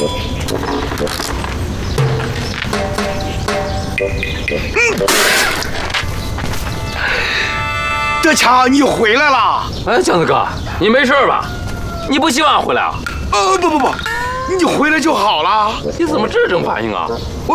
德强，你回来了！ 哎，姜子哥，你没事吧？你不希望回来啊？ 不，你回来就好了。 你怎么这种反应啊？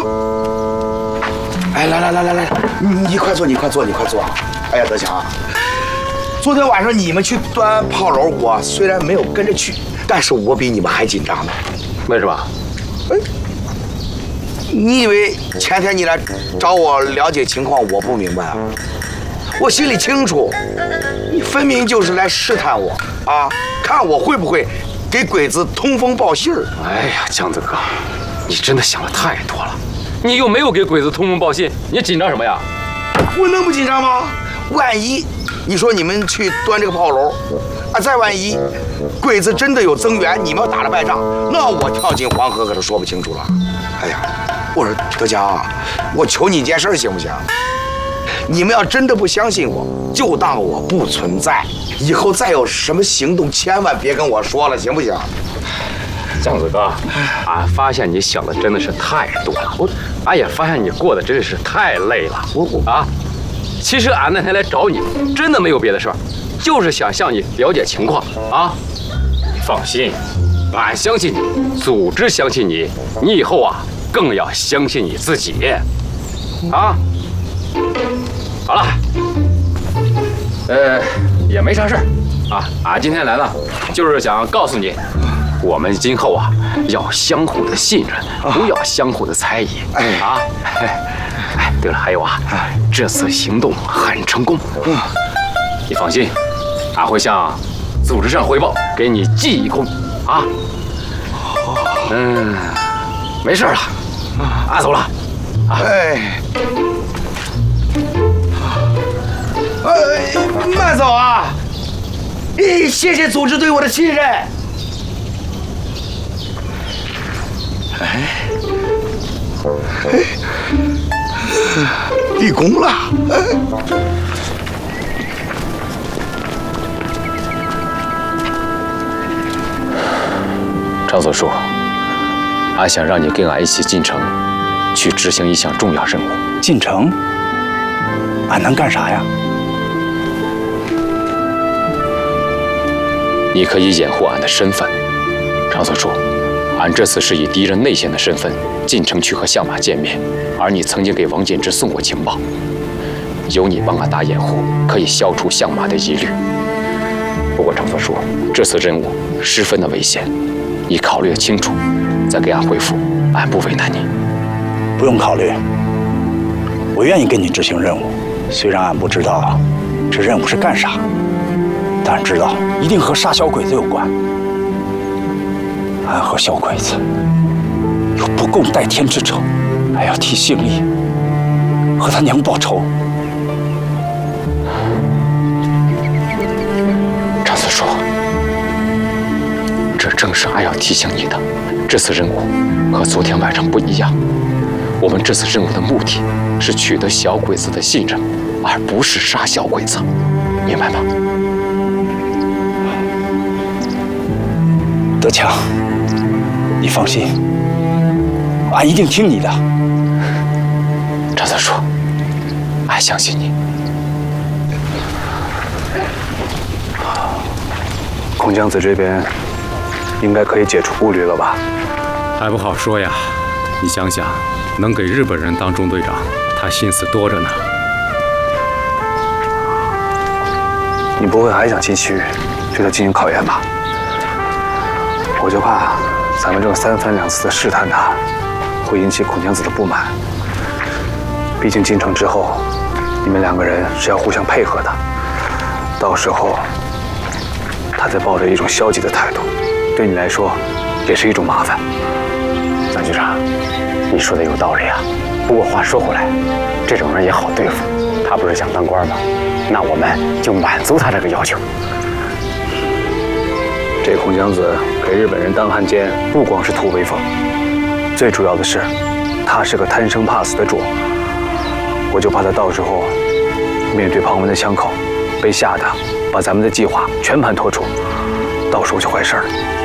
哎，来，你快坐。哎呀，德强，昨天晚上你们去端炮楼，我虽然没有跟着去，但是我比你们还紧张呢。 为什么？ 哎，你以为前天你来找我了解情况，我不明白啊？我心里清楚，你分明就是来试探我啊，看我会不会给鬼子通风报信儿。 哎呀，姜子哥，你真的想的太多了。你又没有给鬼子通风报信，你紧张什么呀？ 我能不紧张吗？万一你说你们去端这个炮楼，啊，再万一鬼子真的有增援，你们要打了败仗，那我跳进黄河可就说不清楚了。哎呀，我说德强，我求你一件事行不行？你们要真的不相信我，就当我不存在。以后再有什么行动，千万别跟我说了，行不行？ 姜子哥，俺发现你想的真的是太多了，俺也发现你过得真是太累了。其实俺那天来找你，真的没有别的事儿，就是想向你了解情况啊。你放心，俺相信你，组织相信你，你以后啊更要相信你自己啊。好了，也没啥事儿啊。俺今天来呢，就是想告诉你，我们今后啊要相互的信任，不要相互的猜疑。对了，还有啊，这次行动很成功。你放心，俺会向组织上汇报，给你记一功啊。没事了，俺走了。 慢走啊！谢谢组织对我的信任。立功了。 张所书，俺想让你跟俺一起进城，去执行一项重要任务。 进城？俺能干啥呀？ 你可以掩护俺的身份。张所书，俺这次是以敌人内线的身份进城去和相马见面，而你曾经给王建之送过情报，有你帮俺打掩护，可以消除相马的疑虑。不过张所书，这次任务十分的危险，你考虑清楚，再给俺回复，俺不为难你。 不用考虑，我愿意跟你执行任务。虽然俺不知道这任务是干啥，但知道一定和杀小鬼子有关。俺和小鬼子有不共戴天之仇，还要替姓厉和他娘报仇。 张所书，这正是俺要提醒你的。这次任务和昨天晚上不一样，我们这次任务的目的是取得小鬼子的信任，而不是杀小鬼子，明白吗？ 德强，你放心，俺一定听你的。 张所书，俺相信你。 孔姜子这边应该可以解除顾虑了吧？ 还不好说呀。你想想，能给日本人当中队长，他心思多着呢。 你不会还想继续对他进行考验吧？我就怕咱们这三番两次的试探他，会引起孔姜子的不满。毕竟进城之后，你们两个人是要互相配合的，到时候他再抱着一种消极的态度，对你来说也是一种麻烦。 张局长，你说的有道理啊。不过话说回来，这种人也好对付，他不是想当官吗？那我们就满足他这个要求。 这孔姜子给日本人当汉奸，不光是图威风，最主要的是，他是个贪生怕死的主。我就怕他到时候面对旁门的枪口，被吓得把咱们的计划全盘托出，到时候就坏事了。